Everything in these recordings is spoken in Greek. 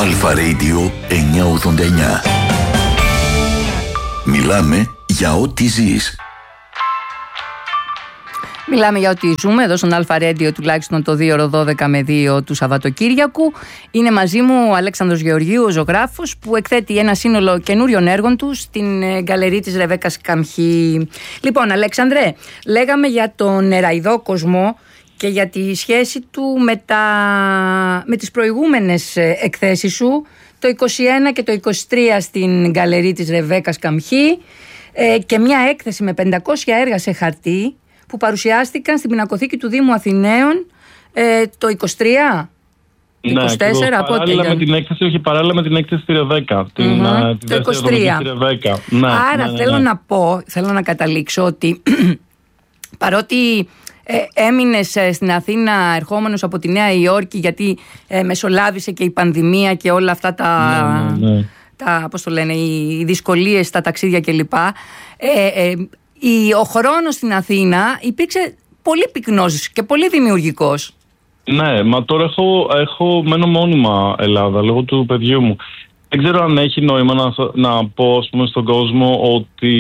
Αλφα Radio 989. Μιλάμε για ό,τι ζεις. Μιλάμε για ό,τι ζούμε εδώ στον Αλφα Radio, τουλάχιστον το 2 12 με 2 του Σαββατοκύριακου. Είναι μαζί μου ο Αλέξανδρος Γεωργίου, ο ζωγράφος, που εκθέτει ένα σύνολο καινούριων έργων του στην γκαλερί της Ρεβέκας Καμχή. Λοιπόν, Αλέξανδρε, λέγαμε για τον νεραϊδό κόσμο και για τη σχέση του με τις προηγούμενες εκθέσεις σου, το 21 και το 23 στην γκαλερί της Ρεβέκας Καμχή, και μια έκθεση με 500 έργα σε χαρτί που παρουσιάστηκαν στην Πινακοθήκη του Δήμου Αθηναίων το 23. Ναι, 24, από παράλληλα με την έκθεση, όχι, παράλληλα με την έκθεση στη Ρεβέκα. Το 23. Ναι, άρα θέλω να καταλήξω ότι παρότι έμεινες στην Αθήνα ερχόμενος από τη Νέα Υόρκη, γιατί μεσολάβησε και η πανδημία και όλα αυτά τα πώς το λένε, οι δυσκολίες στα ταξίδια κλπ. Ο χρόνος στην Αθήνα υπήρξε πολύ πυκνός και πολύ δημιουργικός. Ναι, μα τώρα μένω μόνιμα Ελλάδα λόγω του παιδιού μου. Δεν ξέρω αν έχει νόημα να πω, ας πούμε, στον κόσμο ότι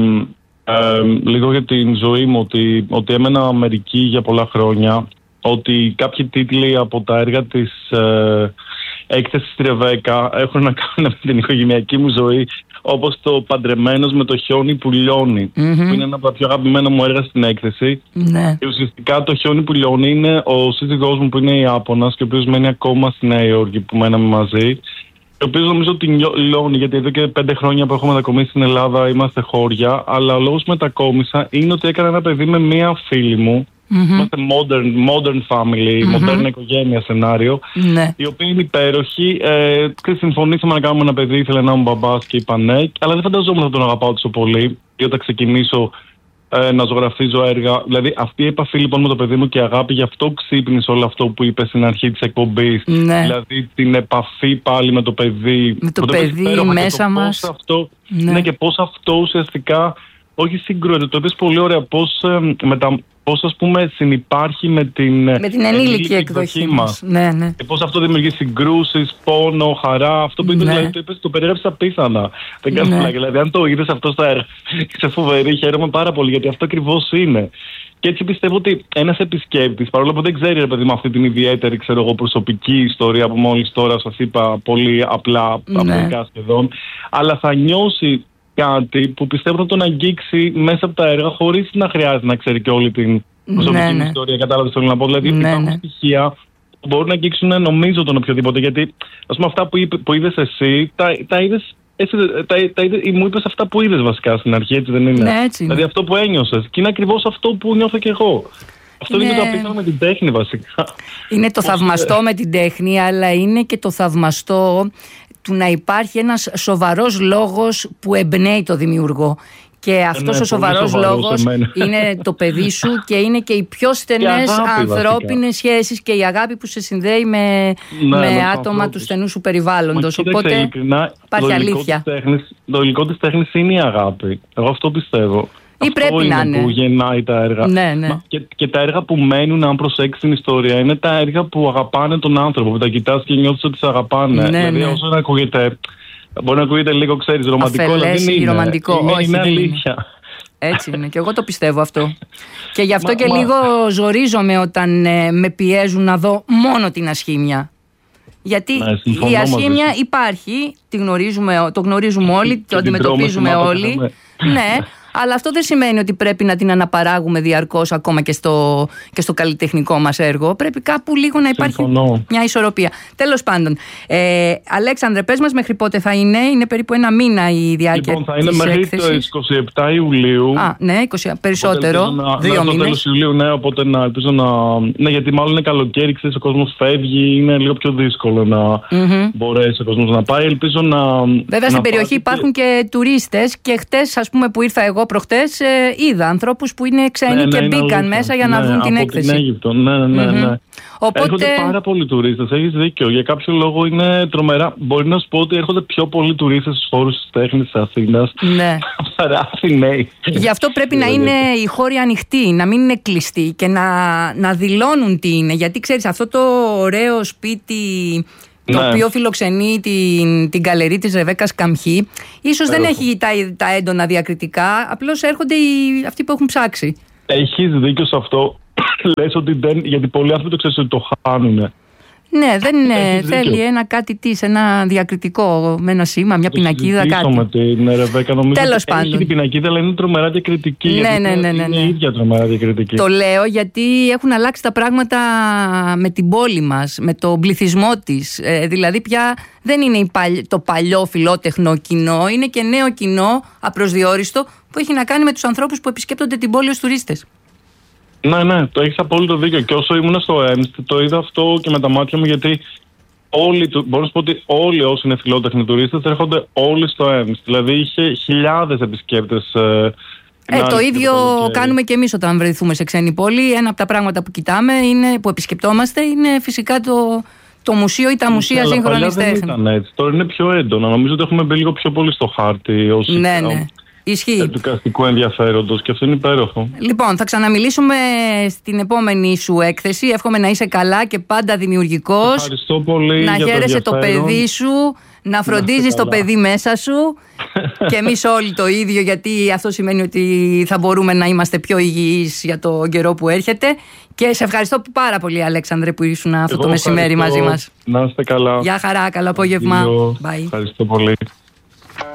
λίγο για την ζωή μου, ότι έμενα Αμερική για πολλά χρόνια, ότι κάποιοι τίτλοι από τα έργα της έκθεσης στη Ρεβέκα έχουν να κάνουν με την οικογενειακή μου ζωή, όπως το «Παντρεμένος με το χιόνι που λιώνει», που είναι ένα από τα πιο αγαπημένα μου έργα στην έκθεση. Και ουσιαστικά το χιόνι που λιώνει είναι ο σύζυγός μου που είναι Ιάπωνας και ο οποίος μένει ακόμα στη Νέα Υόρκη, που μέναμε μαζί, ο οποίος νομίζω ότι λιώνει, γιατί εδώ και 5 χρόνια που έχω μετακομίσει στην Ελλάδα είμαστε χώρια, αλλά ο λόγος που μετακόμισα είναι ότι έκανα ένα παιδί με μία φίλη μου. Είμαστε modern family, μοντέρνα οικογένεια σενάριο, η οποία είναι υπέροχη. Συμφωνήσαμε να κάνουμε ένα παιδί, ήθελε να είμαι μπαμπάς και είπα ναι, αλλά δεν φανταζόμουν θα τον αγαπάω τόσο πολύ. Και όταν ξεκινήσω να ζωγραφίζω έργα, δηλαδή αυτή η επαφή λοιπόν με το παιδί μου και η αγάπη, γι' αυτό ξύπνησε όλο αυτό που είπε στην αρχή της εκπομπής. Δηλαδή την επαφή πάλι με το παιδί. Με το παιδί μέσα μας. Και πώς αυτό ουσιαστικά, όχι συγκρούεται, το είπες πολύ ωραία, πώς ας πούμε συνυπάρχει με την ενήλικη εκδοχή μας. Ναι. Και πώς αυτό δημιουργεί συγκρούσεις, πόνο, χαρά. Αυτό που είπες, το περιέγραψες απίθανα. Δεν κάνω πλάκα. Δηλαδή, αν το είδες αυτό στα έργα, είσαι φοβερή, χαίρομαι πάρα πολύ, γιατί αυτό ακριβώς είναι. Και έτσι πιστεύω ότι ένας επισκέπτης, παρόλο που δεν ξέρει, ρε παιδί μου, αυτή την ιδιαίτερη, προσωπική ιστορία που μόλις τώρα σας είπα πολύ απλά, απλοϊκά σχεδόν, αλλά θα νιώσει κάτι που πιστεύω θα τον αγγίξει μέσα από τα έργα, χωρίς να χρειάζεται να ξέρει και όλη την προσωπική μου ιστορία. Κατάλαβες τι θέλω να πω? Δηλαδή υπάρχουν στοιχεία που μπορούν να αγγίξουν, νομίζω, τον οποιοδήποτε. Γιατί ας πούμε αυτά που είδες εσύ, τα είδες. Μου είπες αυτά που είδες βασικά στην αρχή, έτσι δεν είναι? Ναι, έτσι είναι. Δηλαδή αυτό που ένιωσες. Και είναι ακριβώς αυτό που νιώθω κι εγώ. Αυτό είναι το απίθανο με την τέχνη βασικά. Είναι το θαυμαστό με την τέχνη, αλλά είναι και το θαυμαστό του να υπάρχει ένας σοβαρός λόγος που εμπνέει το δημιουργό. Και αυτός ο σοβαρός λόγος είναι το παιδί σου και είναι και οι πιο στενές ανθρώπινες σχέσεις και η αγάπη που σε συνδέει με άτομα του στενού σου περιβάλλοντος. Οπότε υπάρχει αλήθεια. Το υλικό της τέχνης είναι η αγάπη. Εγώ αυτό πιστεύω. Ή αυτό πρέπει να είναι που γεννάει τα έργα. Και τα έργα που μένουν, αν προσέξεις την ιστορία, είναι τα έργα που αγαπάνε τον άνθρωπο, που τα κοιτάς και νιώθεις ότι σε αγαπάνε. Δηλαδή, όσο να ακούγεται, μπορεί να ακούγεται λίγο, ξέρεις, ρομαντικό, αλλά δεν είναι. Είναι αλήθεια. Έτσι είναι, και εγώ το πιστεύω αυτό. Και γι' αυτό και λίγο ζορίζομαι όταν με πιέζουν να δω μόνο την ασχήμια. Γιατί η ασχήμια υπάρχει, το γνωρίζουμε όλοι, το αντιμετωπίζουμε όλοι. Ναι. Αλλά αυτό δεν σημαίνει ότι πρέπει να την αναπαράγουμε διαρκώς ακόμα και στο καλλιτεχνικό μας έργο. Πρέπει κάπου λίγο να υπάρχει μια ισορροπία. Τέλος πάντων, Αλέξανδρε, πες μας μέχρι πότε θα είναι? Είναι περίπου ένα μήνα η διάρκεια της έκθεσης. Θα είναι μέχρι το 27 Ιουλίου. Ναι, περισσότερο. 2 μήνες. Το τέλος Ιουλίου, ναι, οπότε ελπίζω να... Ναι, γιατί μάλλον είναι καλοκαίρι, ξέρεις, ο κόσμος φεύγει, είναι λίγο πιο δύσκολο να μπορέσει ο κόσμος να πάει. Ελπίζω να... Βέβαια, στην περιοχή υπάρχουν και τουρίστες, και χτες, ας πούμε, που ήρθα εγώ προχτές, είδα ανθρώπους που είναι ξένοι και μπήκαν μέσα για να δουν την έκθεση. Από την Αίγυπτο, ναι. Οπότε... Έρχονται πάρα πολλοί τουρίστες, έχεις δίκιο. Για κάποιο λόγο είναι τρομερά. Μπορεί να σου πω ότι έρχονται πιο πολλοί τουρίστες στους χώρους της τέχνης της Αθήνας. Ναι. Παρά Αθηναίοι. Γι' αυτό πρέπει να είναι οι χώροι ανοιχτοί, να μην είναι κλειστοί και να δηλώνουν τι είναι. Γιατί ξέρεις, αυτό το ωραίο σπίτι το οποίο φιλοξενεί την γκαλερί της Ρεβέκας Καμχή. Ίσως δεν έχει τα έντονα διακριτικά, απλώς έρχονται αυτοί που έχουν ψάξει. Έχεις δίκιο σε αυτό. Λες ότι γιατί πολλοί άνθρωποι το ξέρεις ότι το χάνουνε. Ναι, δεν θέλει ένα διακριτικό με ένα σήμα, μια πινακίδα, κάτι. Με την Ρεβέκα, νομίζω. Τέλος πάντων. Έχει την πινακίδα, αλλά είναι τρομερά διακριτική. Ναι. Είναι η ίδια τρομερά διακριτική. Το λέω γιατί έχουν αλλάξει τα πράγματα με την πόλη μας, με τον πληθυσμό της. Δηλαδή πια δεν είναι το παλιό φιλότεχνο κοινό, είναι και νέο κοινό, απροσδιόριστο, που έχει να κάνει με τους ανθρώπους που επισκέπτονται την πόλη ως τουρίστες. Ναι, το έχεις απόλυτο δίκιο. Και όσο ήμουν στο ΕΜΣ, το είδα αυτό και με τα μάτια μου, γιατί μπορώ να σου πω ότι όλοι όσοι είναι φιλότεχνοι τουρίστες έρχονται όλοι στο ΕΜΣ. Δηλαδή είχε χιλιάδες επισκέπτες. Το ίδιο κάνουμε και εμείς όταν βρεθούμε σε ξένη πόλη. Ένα από τα πράγματα που κοιτάμε, που επισκεπτόμαστε, είναι φυσικά το μουσείο ή τα μουσεία σύγχρονης τέχνης. Δεν ήταν έτσι. Τώρα είναι πιο έντονα. Νομίζω ότι έχουμε μπει λίγο πιο πολύ στο χάρτη. Ναι. Ισχύει. Εδουκαστικού ενδιαφέροντος, και αυτό είναι υπέροχο. Λοιπόν, θα ξαναμιλήσουμε στην επόμενη σου έκθεση. Εύχομαι να είσαι καλά και πάντα δημιουργικός. Ευχαριστώ πολύ. Να χαίρεσαι το παιδί σου, να φροντίζεις το παιδί μέσα σου. Και εμείς όλοι το ίδιο, γιατί αυτό σημαίνει ότι θα μπορούμε να είμαστε πιο υγιείς για το καιρό που έρχεται. Και σε ευχαριστώ πάρα πολύ, Αλέξανδρε, που ήσουν αυτό το μεσημέρι μαζί μας. Να είστε καλά. Γεια χαρά, καλό απόγευμα. Ευχαριστώ πολύ.